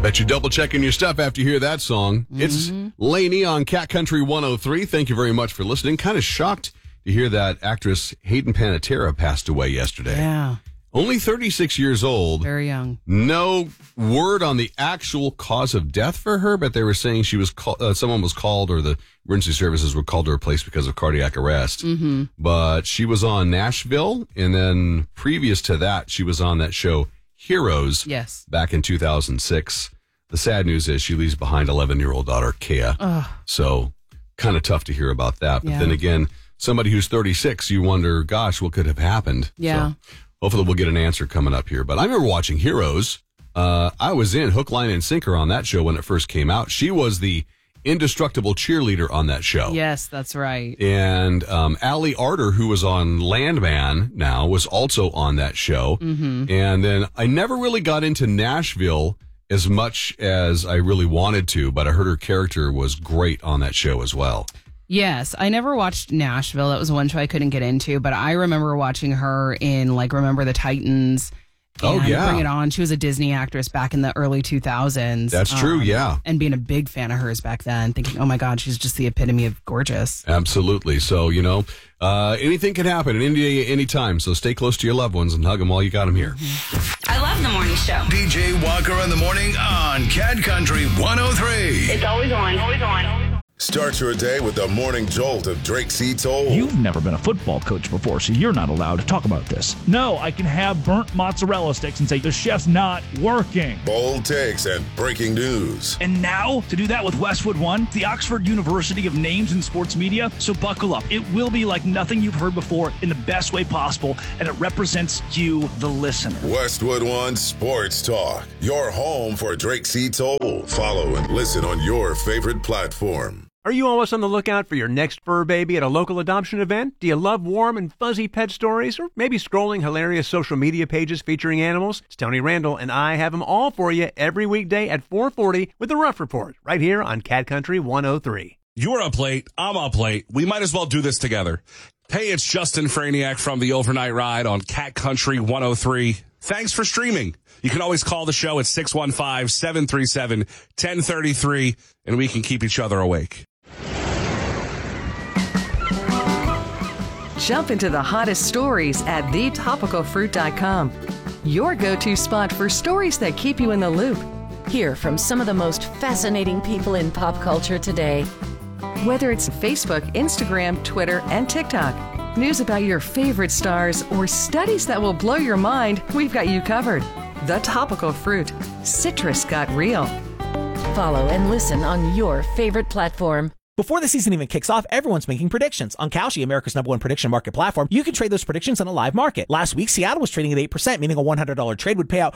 Bet you're double-checking your stuff after you hear that song. Mm-hmm. It's Lainey on Cat Country 103. Thank you very much for listening. Kind of shocked to hear that actress Hayden Panettiere passed away yesterday. Yeah. Only 36 years old. Very young. No word on the actual cause of death for her, but they were saying she was someone was called, or the emergency services were called to her place because of cardiac arrest. Mm-hmm. But she was on Nashville, and then previous to that, she was on that show Heroes. Yes. Back in 2006. The sad news is she leaves behind 11-year-old daughter, Kea. So kind of tough to hear about that. But then again, somebody who's 36, you wonder, gosh, what could have happened? Yeah. So hopefully we'll get an answer coming up here. But I remember watching Heroes. I was in hook, line, and sinker on that show when it first came out. She was the indestructible cheerleader on that show. Yes, that's right. And Allie Arter, who was on Landman now, was also on that show. Mm-hmm. And then I never really got into Nashville as much as I really wanted to, but I heard her character was great on that show as well. Yes, I never watched Nashville. That was one show I couldn't get into, but I remember watching her in, like, Remember the Titans. Oh, yeah. Bring It On. She was a Disney actress back in the early 2000s. That's true, yeah. And being a big fan of hers back then, thinking, oh my God, she's just the epitome of gorgeous. Absolutely. So, anything can happen at any day, any time. So stay close to your loved ones and hug them while you got them here. I love the morning show. DJ Walker in the morning on Cat Country 103. It's always on. Always on. Start your day with the morning jolt of Drake C. Toll. You've never been a football coach before, so you're not allowed to talk about this. No, I can have burnt mozzarella sticks and say the chef's not working. Bold takes and breaking news. And now, to do that with Westwood One, the Oxford University of Names in Sports Media. So buckle up. It will be like nothing you've heard before in the best way possible, and it represents you, the listener. Westwood One Sports Talk. Your home for Drake C. Toll. Follow and listen on your favorite platform. Are you always on the lookout for your next fur baby at a local adoption event? Do you love warm and fuzzy pet stories? Or maybe scrolling hilarious social media pages featuring animals? It's Tony Randall, and I have them all for you every weekday at 4:40 with The Rough Report, right here on Cat Country 103. You're up late. I'm up late. We might as well do this together. Hey, it's Justin Franiak from the Overnight Ride on Cat Country 103. Thanks for streaming. You can always call the show at 615-737-1033, and we can keep each other awake. Jump into the hottest stories at thetopicalfruit.com. Your go-to spot for stories that keep you in the loop. Hear from some of the most fascinating people in pop culture today. Whether it's Facebook, Instagram, Twitter, and TikTok, news about your favorite stars, or studies that will blow your mind, we've got you covered. The Topical Fruit. Citrus got real. Follow and listen on your favorite platform. Before the season even kicks off, everyone's making predictions. On Kalshi, America's #1 prediction market platform, you can trade those predictions on a live market. Last week, Seattle was trading at 8%, meaning a $100 trade would pay out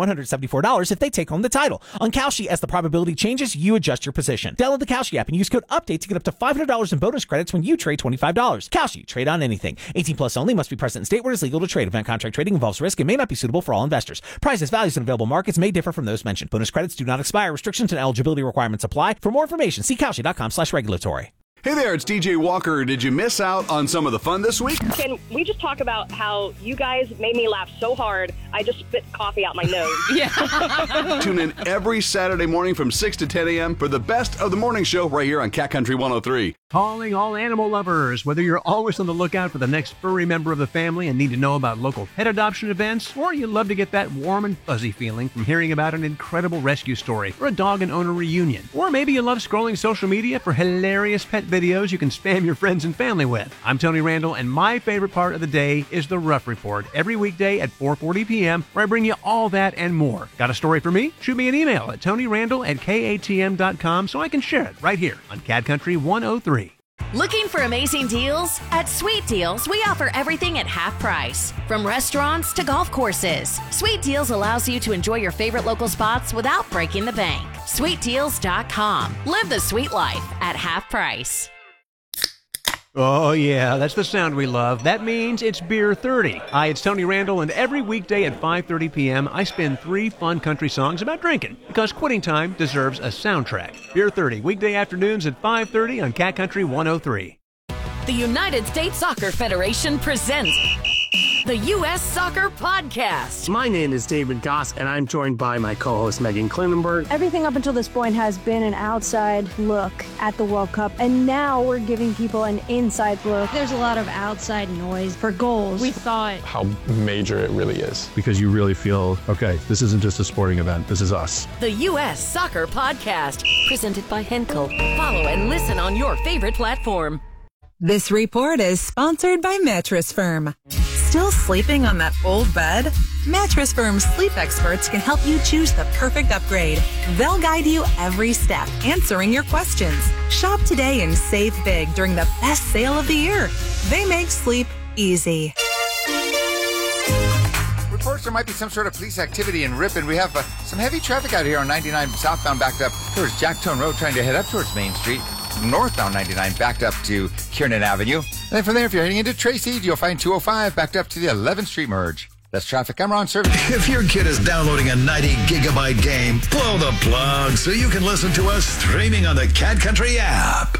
$1,174 if they take home the title. On Kalshi, as the probability changes, you adjust your position. Download the Kalshi app and use code UPDATE to get up to $500 in bonus credits when you trade $25. Kalshi, trade on anything. 18 plus only, must be present in state where it is legal to trade. Event contract trading involves risk and may not be suitable for all investors. Prices, values, and available markets may differ from those mentioned. Bonus credits do not expire. Restrictions and eligibility requirements apply. For more information, see Kalshi.com/regulatory. Hey there, it's DJ Walker. Did you miss out on some of the fun this week? Can we just talk about how you guys made me laugh so hard, I just spit coffee out my nose? Yeah. Tune in every Saturday morning from 6 to 10 a.m. for the best of the morning show right here on Cat Country 103. Calling all animal lovers. Whether you're always on the lookout for the next furry member of the family and need to know about local pet adoption events, or you love to get that warm and fuzzy feeling from hearing about an incredible rescue story or a dog and owner reunion, or maybe you love scrolling social media for hilarious pet videos you can spam your friends and family with. I'm Tony Randall, and my favorite part of the day is The Rough Report, every weekday at 4:40 p.m., where I bring you all that and more. Got a story for me? Shoot me an email at TonyRandall@KATM.com so I can share it right here on Cat Country 103. Looking for amazing deals? At Sweet Deals, we offer everything at half price. From restaurants to golf courses, Sweet Deals allows you to enjoy your favorite local spots without breaking the bank. SweetDeals.com. Live the sweet life at half price. Oh, yeah, that's the sound we love. That means it's Beer 30. Hi, it's Tony Randall, and every weekday at 5:30 p.m., I spin 3 fun country songs about drinking, because quitting time deserves a soundtrack. Beer 30, weekday afternoons at 5:30 on Cat Country 103. The United States Soccer Federation presents the U.S. Soccer Podcast. My name is David Goss, and I'm joined by my co-host Megan Klinenberg. Everything up until this point has been an outside look at the World Cup, and now we're giving people an inside look. There's a lot of outside noise for goals. We thought how major it really is, because you really feel, okay, this isn't just a sporting event, this is us. The U.S. Soccer Podcast, presented by Henkel. Follow and listen on your favorite platform. This report is sponsored by Mattress Firm. Still sleeping on that old bed? Mattress Firm's sleep experts can help you choose the perfect upgrade. They'll guide you every step, answering your questions. Shop today and save big during the best sale of the year. They make sleep easy. Reports there might be some sort of police activity in Ripon. We have some heavy traffic out here on 99 southbound backed up towards Jacktone Road, trying to head up towards Main Street. Northbound 99 backed up to Kiernan Avenue. And then from there, if you're heading into Tracy, you'll find 205 backed up to the 11th Street merge. That's traffic. I'm Ron Service. If your kid is downloading a 90-gigabyte game, blow the plug so you can listen to us streaming on the Cat Country app.